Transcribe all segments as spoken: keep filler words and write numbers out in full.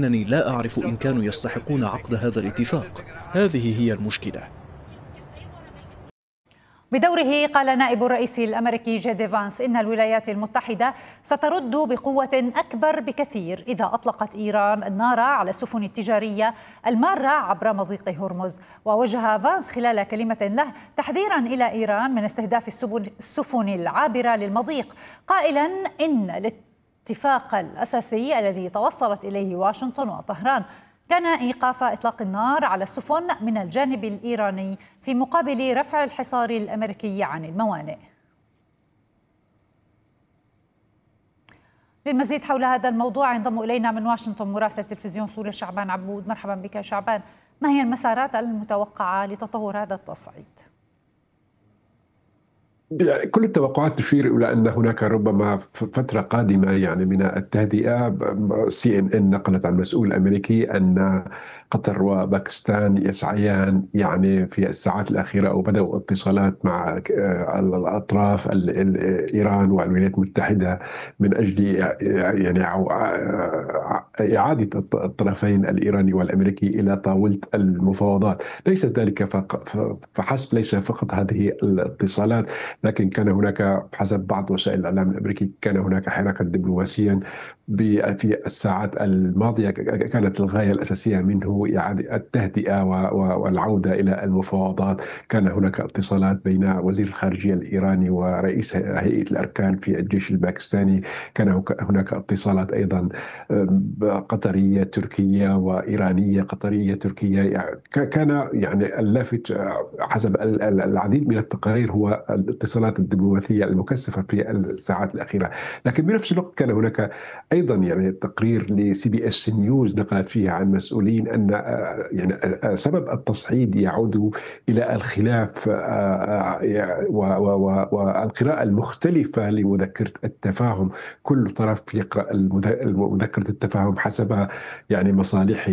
لكنني لا أعرف إن كانوا يستحقون عقد هذا الاتفاق. هذه هي المشكلة. بدوره قال نائب الرئيس الأمريكي جي فانس إن الولايات المتحدة سترد بقوة أكبر بكثير إذا أطلقت إيران النار على السفن التجارية المارة عبر مضيق هرمز. ووجه فانس خلال كلمة له تحذيرا إلى إيران من استهداف السفن العابرة للمضيق، قائلا إن الاتفاق الأساسي الذي توصلت إليه واشنطن وطهران كان إيقاف إطلاق النار على السفن من الجانب الإيراني في مقابل رفع الحصار الأمريكي عن الموانئ. للمزيد حول هذا الموضوع ينضم إلينا من واشنطن مراسل تلفزيون سوريا شعبان عبود. مرحبا بك شعبان. ما هي المسارات المتوقعة لتطور هذا التصعيد؟ يعني كل التوقعات تشير إلى أن هناك ربما فترة قادمة يعني من التهدئة. سي إن إن نقلت عن مسؤول أمريكي أن قطر وباكستان يسعيان يعني في الساعات الأخيرة أو بدأوا اتصالات مع الأطراف إيران والولايات المتحدة من أجل يعني إعادة الطرفين الإيراني والأمريكي إلى طاولة المفاوضات. ليس ذلك فحسب، ليس فقط هذه الاتصالات، لكن كان هناك حسب بعض وسائل الإعلام الأمريكي كان هناك حراكا دبلوماسيا في الساعات الماضية. كانت الغاية الأساسية منه إعادة التهدئة والعودة إلى المفاوضات. كان هناك اتصالات بين وزير الخارجية الإيراني ورئيس هيئة الأركان في الجيش الباكستاني. كان هناك اتصالات أيضا قطرية تركية وإيرانية قطرية تركية. كان يعني اللافت حسب العديد من التقارير هو الاتصالات الدبلوماسية المكثفة في الساعات الأخيرة. لكن بنفس الوقت كان هناك أيضا يعني تقرير لسي بي اس نيوز نقلت فيها عن مسؤولين أن يعني سبب التصعيد يعود إلى الخلاف والقراءة المختلفة لمذكرة التفاهم. كل طرف يقرأ مذكرة التفاهم حسب يعني مصالحه.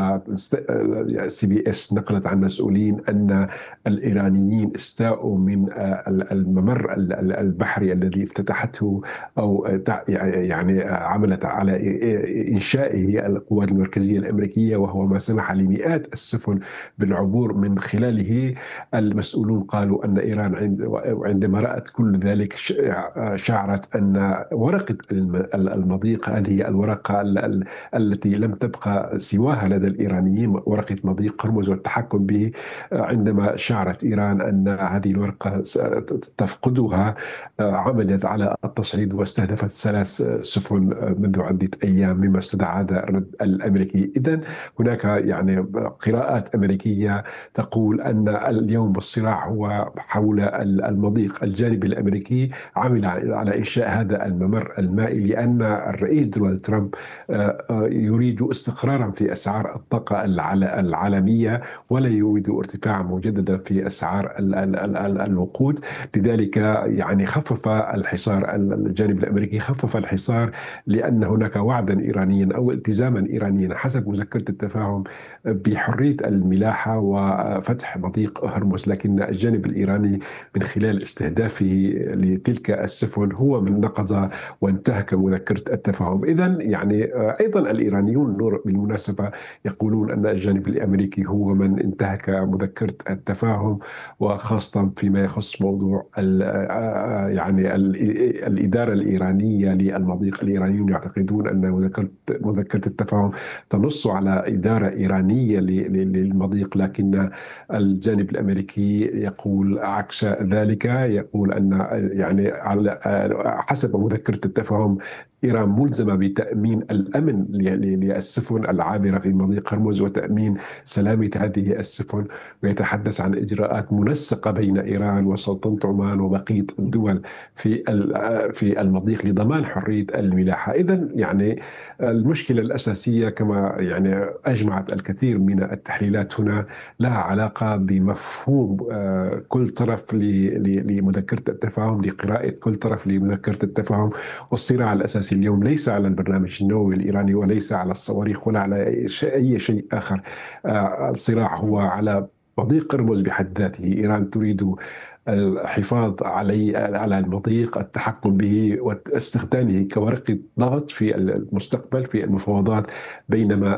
وسي بي اس نقلت عن مسؤولين أن الإيرانيين استاءوا من الممر البحري الذي افتتحته أو يعني عملت على إنشائه القوات المركزية الأمريكية، وهو ما سمح لمئات السفن بالعبور من خلاله. المسؤولون قالوا أن إيران عندما رأت كل ذلك شعرت أن ورقة المضيق، هذه الورقة التي لم تبقى سواها لدى الإيرانيين، ورقة مضيق هرمز والتحكم به، عندما شعرت إيران أن هذه الورقة تفقدها عملت على التصعيد واستهدفت ثلاث سفن منذ عدة أيام، مما استدعى هذا الرد الأمريكي. إذن هناك يعني قراءات أمريكية تقول أن اليوم الصراع هو حول المضيق. الجانب الأمريكي عمل على إنشاء هذا الممر المائي لأن الرئيس دونالد ترامب يريد استقرارا في أسعار الطاقة العالمية ولا يريد ارتفاعا مجددا في أسعار الوقود. لذلك يعني خفف الحصار، الجانب الأمريكي خفف الحصار لأن هناك وعدا إيرانيا أو التزاما إيرانيا حسب مذكرة التفاهم بحرية الملاحة وفتح مضيق هرمز. لكن الجانب الإيراني من خلال استهدافه لتلك السفن هو من نقض وانتهك مذكرة التفاهم. إذن يعني أيضا الإيرانيون بالمناسبة يقولون أن الجانب الأمريكي هو من انتهك مذكرة التفاهم، وخاصة فيما يخص موضوع يعني الإدارة الإيرانية للمضيق. الإيرانيون يعتقدون أن مذكرة مذكرة التفاهم تنص على إدارة إيرانية للمضيق، لكن الجانب الأمريكي يقول عكس ذلك. يقول أن يعني على حسب مذكرة التفاهم إيران ملزمة بتأمين الأمن للسفن العابرة في مضيق هرمز وتأمين سلامة هذه السفن، ويتحدث عن إجراءات منسقة بين إيران وسلطنة عمان وبقية الدول في في المضيق لضمان حرية الملاحة. إذن يعني المشكلة الأساسية كما يعني أجمعت الكثير من التحليلات هنا لها علاقة بمفهوم كل طرف لمذكرة التفاهم، لقراءة كل طرف لمذكرة التفاهم. والصراع الأساسي اليوم ليس على البرنامج النووي الإيراني وليس على الصواريخ ولا على أي شيء آخر. الصراع هو على مضيق هرمز بحد ذاته. إيران تريد الحفاظ علي على المضيق، التحكم به واستخدامه كورقة ضغط في المستقبل في المفاوضات، بينما